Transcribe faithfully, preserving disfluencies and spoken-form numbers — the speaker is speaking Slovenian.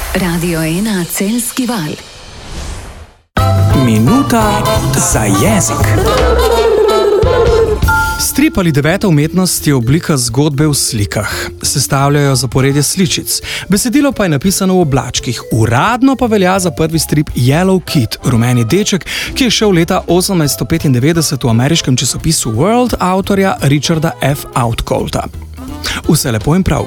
Radio ena Celjski val. Minuta za jezik. Strip ali deveta umetnost je oblika zgodbe v slikah. Sestavljajo zaporedje sličic. Besedilo pa je napisano v oblačkih. Uradno pa velja za prvi strip Yellow Kid, rumeni deček, ki je šel leta osemnajststo petindevetdeset v ameriškem časopisu World avtorja Richarda F. Outcaulta. Vse lepo in prav.